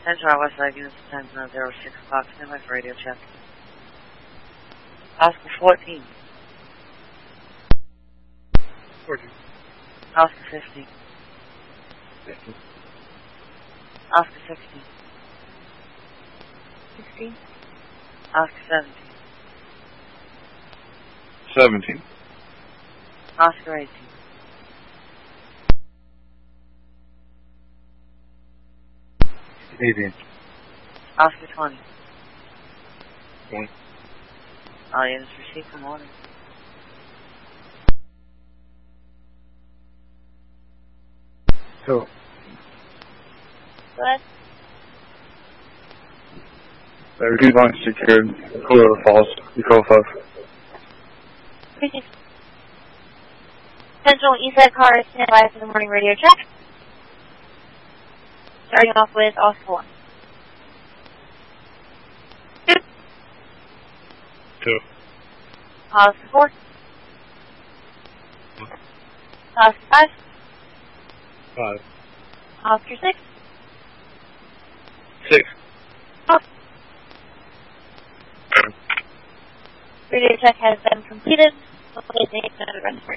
Central West Side units 10-06 o'clock. Stand by for radio check. Oscar 14. 14. Oscar 15. 15. Oscar 16. 16. Oscar 17. 17. Oscar 18. Oscar 20. 20. All units received for morning. Two. Go ahead. Repeat line secured. Cooler Falls. Eco 5. Appreciate it. Central Eastside car, stand by for the morning radio check. Starting off with Oscar 1. 2. 2. Oscar 4. Oscar 5. 5. Oscar 6. 6. Radio check has been completed. We'll take the rest for